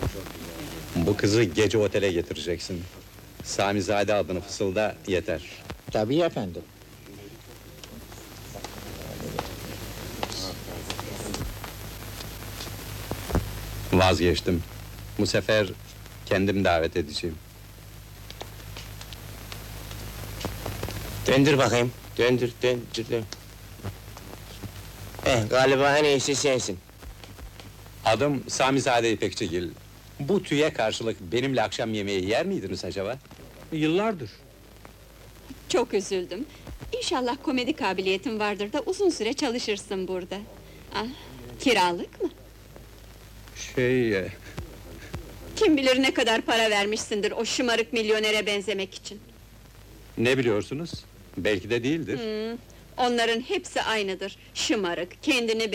Bu kızı gece otele getireceksin. Samizade adını fısılda, yeter. Tabii efendim. Vazgeçtim. Bu sefer kendim davet edeceğim. Döndür bakayım, döndür. Galiba en iyisi sensin. Adım Samizade İpekçigil. Bu tüye karşılık benimle akşam yemeği yer miydiniz acaba? Yıllardır. Çok üzüldüm. İnşallah komedi kabiliyetin vardır da uzun süre çalışırsın burada. Ah, kiralık mı? Kim bilir ne kadar para vermişsindir o şımarık milyonere benzemek için. Ne biliyorsunuz? Belki de değildir. Onların hepsi aynıdır. Şımarık, kendini